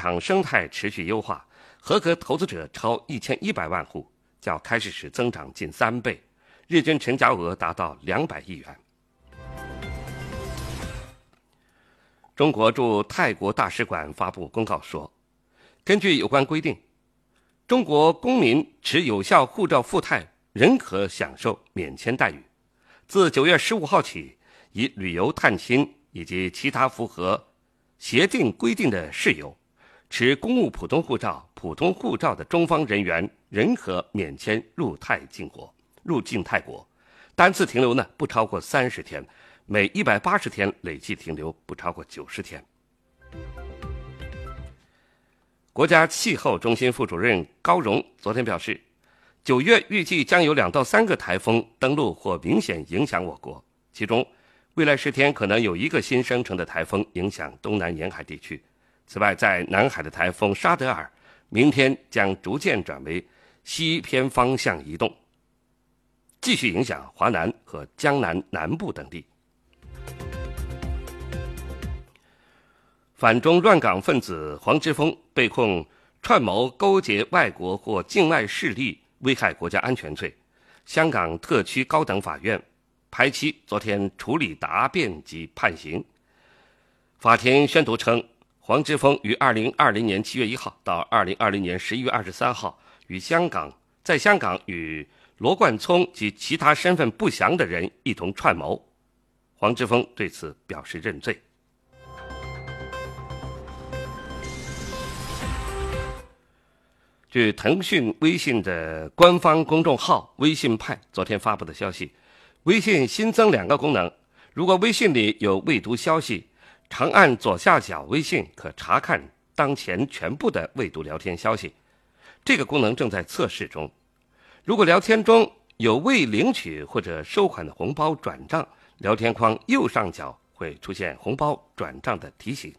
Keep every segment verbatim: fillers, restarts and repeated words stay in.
场生态持续优化，合格投资者超一千一百万户，较开市时增长近三倍，日均成交额达到两百亿元。中国驻泰国大使馆发布公告说，根据有关规定，中国公民持有效护照赴泰仍可享受免签待遇。自九月十五号起，以旅游探亲以及其他符合协定规定的事由，持公务普通护照、普通护照的中方人员仍可免签入泰进国、入境泰国，单次停留呢不超过三十天，每一百八十天累计停留不超过九十天。国家气候中心副主任高荣昨天表示，九月预计将有两到三个台风登陆或明显影响我国，其中未来十天可能有一个新生成的台风影响东南沿海地区。此外，在南海的台风沙德尔明天将逐渐转为西偏方向移动，继续影响华南和江南南部等地。反中乱港分子黄之锋被控串谋勾结外国或境外势力危害国家安全罪，香港特区高等法院排期昨天处理答辩及判刑。法庭宣读称，黄之锋于二零二零年七月一号到二零二零年十一月二十三号与香港在香港与罗冠聪及其他身份不详的人一同串谋。黄之锋对此表示认罪。据腾讯微信的官方公众号微信派昨天发布的消息，微信新增两个功能，如果微信里有未读消息，长按左下角微信可查看当前全部的未读聊天消息，这个功能正在测试中。如果聊天中有未领取或者收款的红包转账，聊天框右上角会出现红包转账的提醒。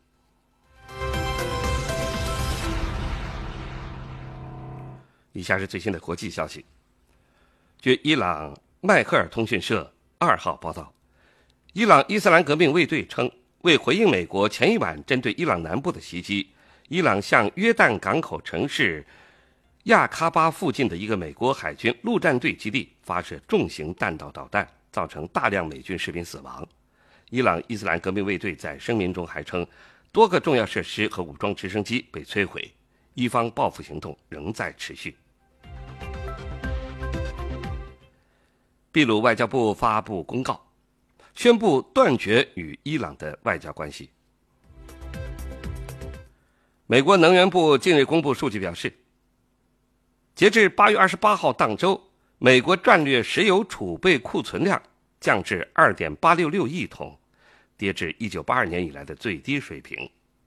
以下是最新的国际消息。据伊朗迈赫尔通讯社二号报道，伊朗伊斯兰革命卫队称，为回应美国前一晚针对伊朗南部的袭击，伊朗向约旦港口城市亚喀巴附近的一个美国海军陆战队基地发射重型弹道导弹，造成大量美军士兵死亡。伊朗伊斯兰革命卫队在声明中还称，多个重要设施和武装直升机被摧毁，伊方报复行动仍在持续。秘鲁外交部发布公告，宣布断绝与伊朗的外交关系。美国能源部近日公布数据表示，截至八月二十八号当周，美国战略石油储备库存量降至 二点八六六亿桶，跌至一九八二年以来的最低水平。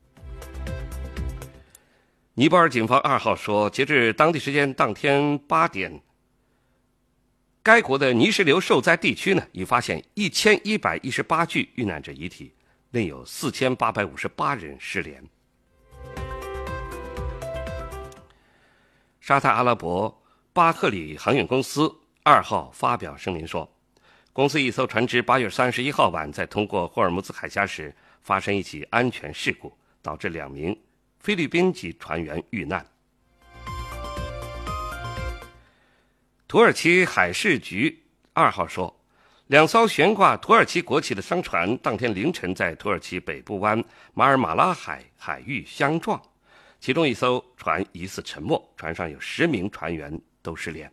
尼泊尔警方二号说，截至当地时间当天八点，该国的泥石流受灾地区呢，已发现一千一百一十八具遇难者遗体，另有四千八百五十八人失联。沙特阿拉伯巴赫里航运公司二号发表声明说，公司一艘船只八月三十一号晚在通过霍尔木兹海峡时发生一起安全事故，导致两名菲律宾籍船员遇难。土耳其海事局二号说，两艘悬挂土耳其国旗的商船当天凌晨在土耳其北部湾马尔马拉海海域相撞，其中一艘船疑似沉没，船上有十名船员都失联。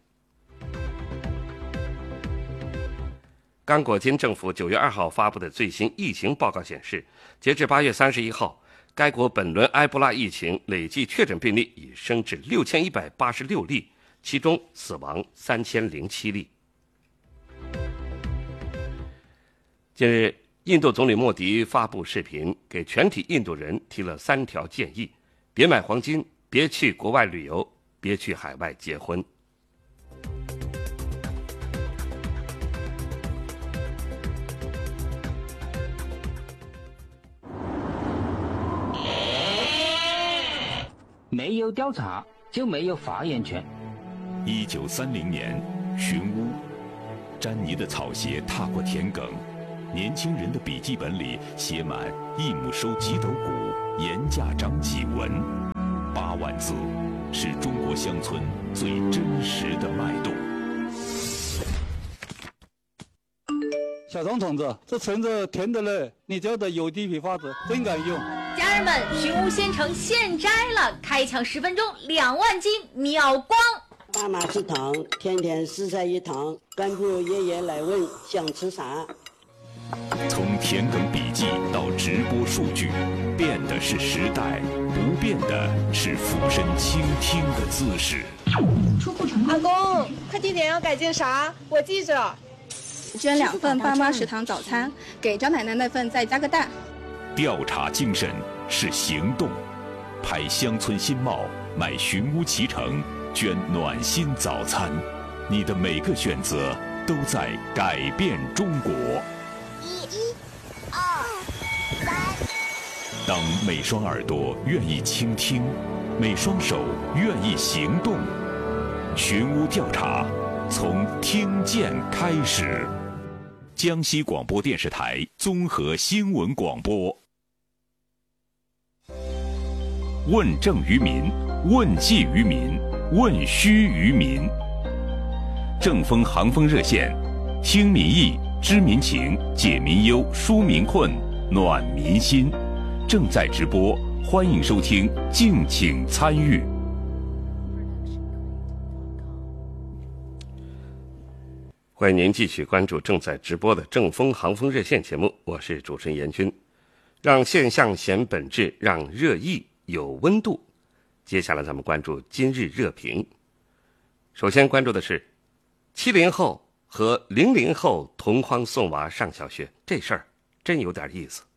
刚果金政府九月二号发布的最新疫情报告显示，截至八月三十一号，该国本轮埃博拉疫情累计确诊病例已升至六千一百八十六例，其中死亡三千零七例。近日，印度总理莫迪发布视频，给全体印度人提了三条建议：别买黄金，别去国外旅游，别去海外结婚。 没有调查就没有发言权。 一九三零年，寻乌，詹妮的草鞋踏过田埂，年轻人的笔记本里写满一亩收几斗谷，严家长几文。 子，是中国乡村最真实的脉动。 小张同志，这橙子甜的嘞，你教的有机批发子真敢用。 家人们，寻屋县城现摘了，开抢十分钟两万斤秒光。 爸妈食堂天天四菜一汤，干部爷爷来问想吃啥。 从田埂笔记到直播数据，变的是时代，不变的是俯身倾听的姿势。 阿公，快递点要改进啥？我记着。 捐两份爸妈食堂早餐，给张奶奶那份再加个蛋。 调查精神是行动，拍乡村新貌，买寻屋脐橙，捐暖心早餐。你的每个选择都在改变中国。 一、二、三。 当每双耳朵愿意倾听，每双手愿意行动，寻屋调查从听见开始。江西广播电视台综合新闻广播。问政于民，问计于民，问需于民。正风航风热线，听民意，知民情，解民忧，纾民困，暖民心。正在直播，欢迎收听，敬请参与。 欢迎您继续关注正在直播的正风航风热线节目，我是主持人严军。让现象显本质，让热议有温度。接下来咱们关注今日热评。首先关注的是七零后和零零后同框送娃上小学，这事儿真有点意思。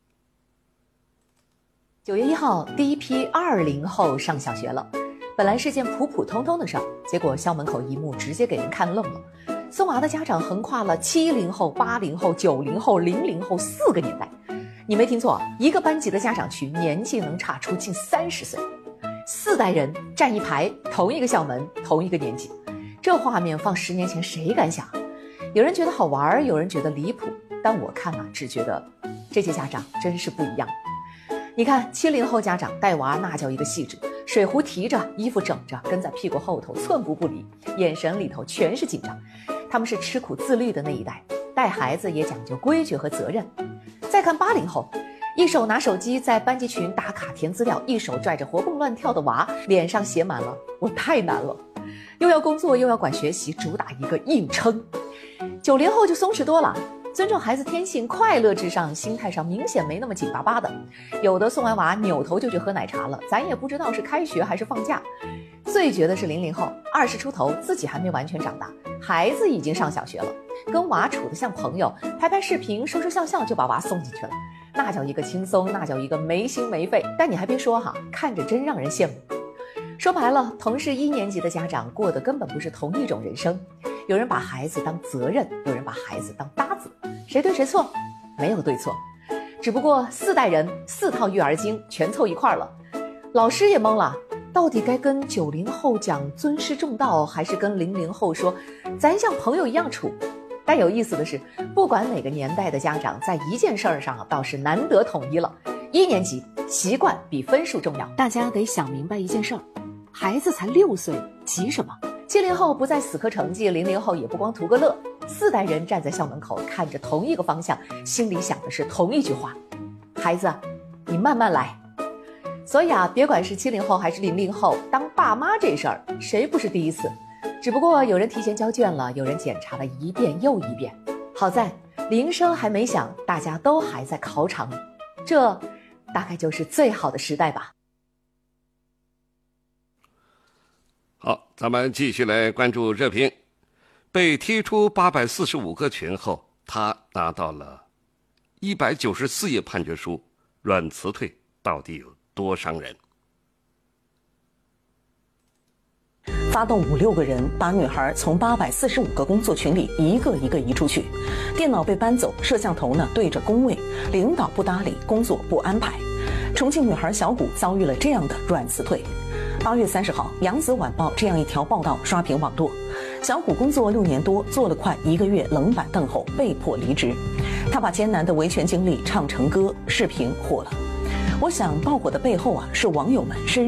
九月一号，第一批二零后上小学了。本来是件普普通通的事儿，结果校门口一幕直接给人看愣了。送娃的家长横跨了七零后、八零后、九零后、零零后四个年代。你没听错，一个班级的家长群年纪能差出近三十岁，四代人站一排，同一个校门，同一个年纪，这画面放十年前谁敢想？有人觉得好玩，有人觉得离谱，但我看啊，只觉得这些家长真是不一样。你看，七零后家长带娃那叫一个细致，水壶提着，衣服整着，跟在屁股后头，寸步不离，眼神里头全是紧张。他们是吃苦自律的那一代，带孩子也讲究规矩和责任。再看八零后，一手拿手机在班级群打卡填资料，一手拽着活蹦乱跳的娃，脸上写满了我太难了，又要工作又要管学习，主打一个硬撑。九零后就松弛多了，尊重孩子天性，快乐至上，心态上明显没那么紧巴巴的。有的送完娃扭头就去喝奶茶了，咱也不知道是开学还是放假。最绝的是零零后，二十出头，自己还没完全长大，孩子已经上小学了，跟娃处得像朋友，拍拍视频，说说笑笑就把娃送进去了，那叫一个轻松，那叫一个没心没肺。但你还别说哈，看着真让人羡慕。说白了，同是一年级的家长过的根本不是同一种人生。有人把孩子当责任，有人把孩子当搭子，谁对谁错？没有对错，只不过四代人四套育儿经全凑一块了。老师也懵了，到底该跟九零后讲尊师重道，还是跟零零后说咱像朋友一样处？但有意思的是，不管哪个年代的家长，在一件事儿上倒是难得统一了。一年级习惯比分数重要，大家得想明白一件事儿，孩子才六岁，急什么？七零后不再死磕成绩，零零后也不光图个乐，四代人站在校门口，看着同一个方向，心里想的是同一句话：孩子，你慢慢来。所以啊，别管是七零后还是零零后，当爸妈这事儿，谁不是第一次？只不过有人提前交卷了，有人检查了一遍又一遍。好在铃声还没响，大家都还在考场里，这大概就是最好的时代吧。 好，咱们继续来关注热评。被踢出八百四十五个群后，他拿到了一百九十四页判决书，软辞退到底有多伤人？ 发动五六个人把女孩从八百四十五个工作群里一个一个移出去，电脑被搬走，摄像头呢对着工位，领导不搭理，工作不安排。重庆女孩小谷遭遇了这样的软辞退。八月三十号，《扬子晚报》这样一条报道刷屏网络：小谷工作六年多，做了快一个月冷板凳后被迫离职。他把艰难的维权经历唱成歌，视频火了。我想爆火的背后啊，是网友们深